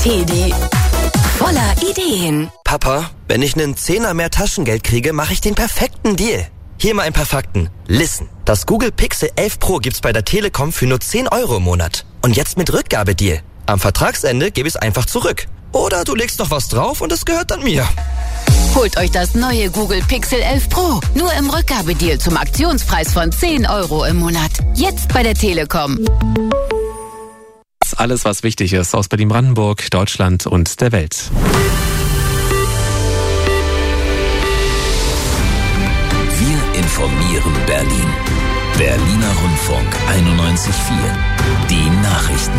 Teddy. Voller Ideen. Papa, wenn ich einen Zehner mehr Taschengeld kriege, mache ich den perfekten Deal. Hier mal ein paar Fakten. Listen. Das Google Pixel 11 Pro gibt's bei der Telekom für nur 10 € im Monat. Und jetzt mit Rückgabedeal. Am Vertragsende gebe ich es einfach zurück. Oder du legst noch was drauf und es gehört dann mir. Holt euch das neue Google Pixel 11 Pro. Nur im Rückgabedeal zum Aktionspreis von 10 € im Monat. Jetzt bei der Telekom. Alles, was wichtig ist aus Berlin-Brandenburg, Deutschland und der Welt. Wir informieren Berlin. Berliner Rundfunk 91.4. Die Nachrichten.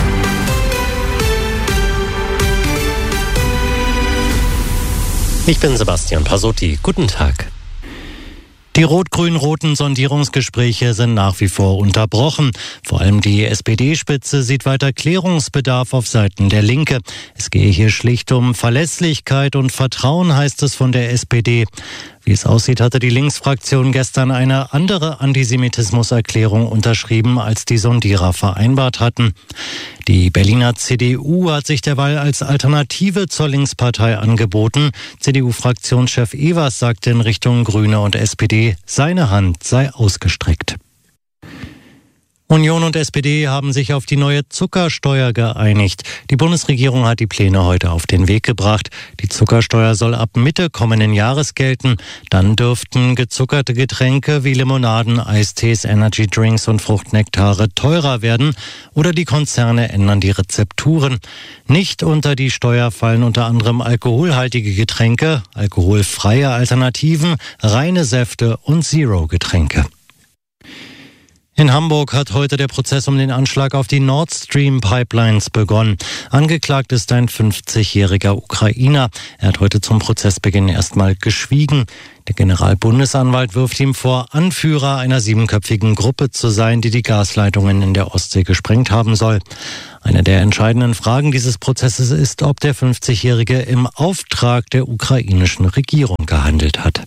Ich bin Sebastian Pasotti. Guten Tag. Die rot-grün-roten Sondierungsgespräche sind nach wie vor unterbrochen. Vor allem die SPD-Spitze sieht weiter Klärungsbedarf auf Seiten der Linke. Es gehe hier schlicht um Verlässlichkeit und Vertrauen, heißt es von der SPD. Wie es aussieht, hatte die Linksfraktion gestern eine andere Antisemitismuserklärung unterschrieben, als die Sondierer vereinbart hatten. Die Berliner CDU hat sich derweil als Alternative zur Linkspartei angeboten. CDU-Fraktionschef Evers sagte in Richtung Grüne und SPD, seine Hand sei ausgestreckt. Union und SPD haben sich auf die neue Zuckersteuer geeinigt. Die Bundesregierung hat die Pläne heute auf den Weg gebracht. Die Zuckersteuer soll ab Mitte kommenden Jahres gelten. Dann dürften gezuckerte Getränke wie Limonaden, Eistees, Energydrinks und Fruchtnektare teurer werden oder die Konzerne ändern die Rezepturen. Nicht unter die Steuer fallen unter anderem alkoholhaltige Getränke, alkoholfreie Alternativen, reine Säfte und Zero-Getränke. In Hamburg hat heute der Prozess um den Anschlag auf die Nord Stream Pipelines begonnen. Angeklagt ist ein 50-jähriger Ukrainer. Er hat heute zum Prozessbeginn erstmal geschwiegen. Der Generalbundesanwalt wirft ihm vor, Anführer einer 7-köpfigen Gruppe zu sein, die die Gasleitungen in der Ostsee gesprengt haben soll. Eine der entscheidenden Fragen dieses Prozesses ist, ob der 50-Jährige im Auftrag der ukrainischen Regierung gehandelt hat.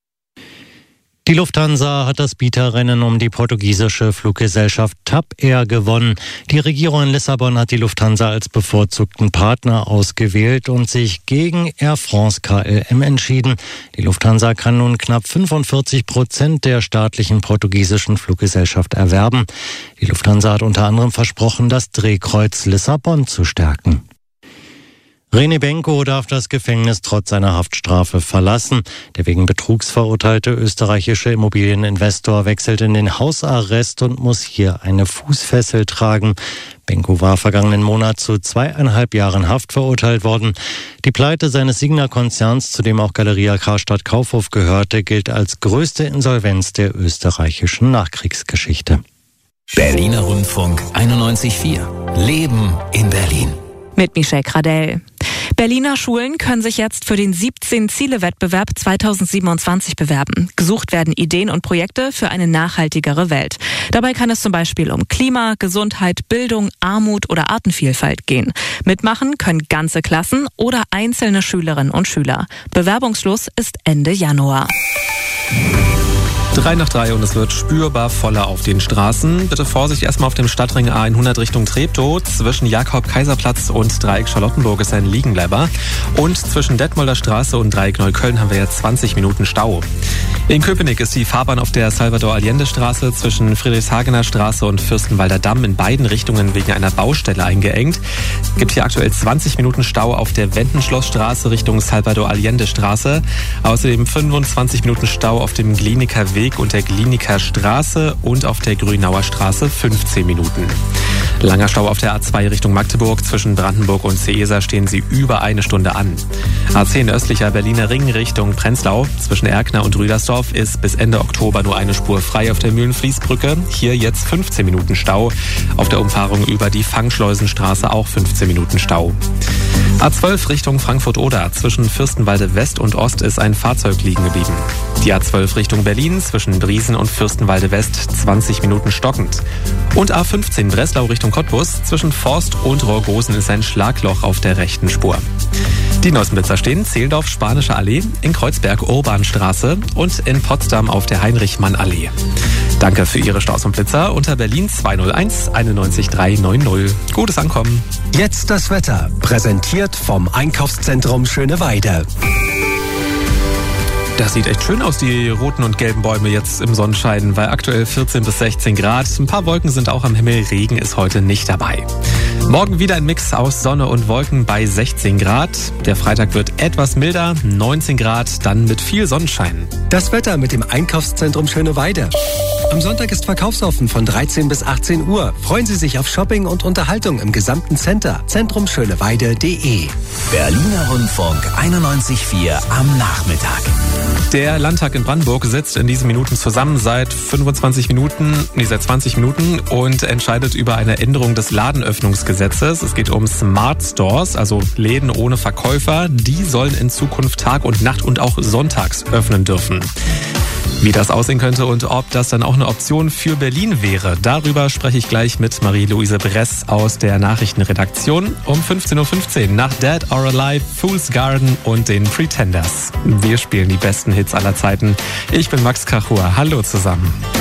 Die Lufthansa hat das Bieterrennen um die portugiesische Fluggesellschaft TAP Air gewonnen. Die Regierung in Lissabon hat die Lufthansa als bevorzugten Partner ausgewählt und sich gegen Air France KLM entschieden. Die Lufthansa kann nun knapp 45% der staatlichen portugiesischen Fluggesellschaft erwerben. Die Lufthansa hat unter anderem versprochen, das Drehkreuz Lissabon zu stärken. René Benko darf das Gefängnis trotz seiner Haftstrafe verlassen. Der wegen Betrugs verurteilte österreichische Immobilieninvestor wechselt in den Hausarrest und muss hier eine Fußfessel tragen. Benko war vergangenen Monat zu 2,5 Jahren Haft verurteilt worden. Die Pleite seines Signa-Konzerns, zu dem auch Galeria Karstadt Kaufhof gehörte, gilt als größte Insolvenz der österreichischen Nachkriegsgeschichte. Berliner Rundfunk 91.4. Leben in Berlin. Mit Michelle Gradell. Berliner Schulen können sich jetzt für den 17-Ziele-Wettbewerb 2027 bewerben. Gesucht werden Ideen und Projekte für eine nachhaltigere Welt. Dabei kann es zum Beispiel um Klima, Gesundheit, Bildung, Armut oder Artenvielfalt gehen. Mitmachen können ganze Klassen oder einzelne Schülerinnen und Schüler. Bewerbungsschluss ist Ende Januar. 3 nach 3 und es wird spürbar voller auf den Straßen. Bitte Vorsicht erstmal auf dem Stadtring A100 Richtung Treptow. Zwischen Jakob-Kaiser-Platz und Dreieck Charlottenburg ist ein Liegenbleiber. Und zwischen Detmolder Straße und Dreieck Neukölln haben wir jetzt 20 Minuten Stau. In Köpenick ist die Fahrbahn auf der Salvador-Allende-Straße zwischen Friedrichshagener Straße und Fürstenwalder Damm in beiden Richtungen wegen einer Baustelle eingeengt. Es gibt hier aktuell 20 Minuten Stau auf der Wendenschlossstraße Richtung Salvador-Allende-Straße. Außerdem 25 Minuten Stau auf dem Gliniker Weg und der Gliniker Straße und auf der Grünauer Straße 15 Minuten. Langer Stau auf der A2 Richtung Magdeburg. Zwischen Brandenburg und Seesa stehen sie über 1 Stunde an. A10 östlicher Berliner Ring Richtung Prenzlau. Zwischen Erkner und Rüdersdorf ist bis Ende Oktober nur eine Spur frei auf der Mühlenfließbrücke. Hier jetzt 15 Minuten Stau. Auf der Umfahrung über die Fangschleusenstraße auch 15 Minuten Stau. A12 Richtung Frankfurt-Oder. Zwischen Fürstenwalde West und Ost ist ein Fahrzeug liegen geblieben. Die A12 Richtung Berlin zwischen Briesen und Fürstenwalde West 20 Minuten stockend. Und A15 Breslau Richtung Cottbus. Zwischen Forst und Rohrgosen ist ein Schlagloch auf der rechten Spur. Die neuesten Blitzer stehen: Zehlendorf Spanische Allee, in Kreuzberg Urbanstraße und in Potsdam auf der Heinrich-Mann-Allee. Danke für Ihre Staus und Blitzer unter Berlin 201 91 390. Gutes Ankommen. Jetzt das Wetter, präsentiert vom Einkaufszentrum Schöneweide. Das sieht echt schön aus, die roten und gelben Bäume jetzt im Sonnenschein, weil aktuell 14 bis 16 Grad. Ein paar Wolken sind auch am Himmel, Regen ist heute nicht dabei. Morgen wieder ein Mix aus Sonne und Wolken bei 16 Grad. Der Freitag wird etwas milder, 19 Grad, dann mit viel Sonnenschein. Das Wetter mit dem Einkaufszentrum Schöneweide. Am Sonntag ist verkaufsoffen von 13 bis 18 Uhr. Freuen Sie sich auf Shopping und Unterhaltung im gesamten Center. Zentrumschöneweide.de. Berliner Rundfunk 91.4 am Nachmittag. Der Landtag in Brandenburg sitzt in diesen Minuten zusammen seit 20 Minuten und entscheidet über eine Änderung des Ladenöffnungsgesetzes. Es geht um Smart Stores, also Läden ohne Verkäufer. Die sollen in Zukunft Tag und Nacht und auch sonntags öffnen dürfen. Wie das aussehen könnte und ob das dann auch eine Option für Berlin wäre, darüber spreche ich gleich mit Marie-Louise Bress aus der Nachrichtenredaktion um 15.15 Uhr nach Dead or Alive, Fool's Garden und den Pretenders. Wir spielen die besten Hits aller Zeiten. Ich bin Max Kachua. Hallo zusammen.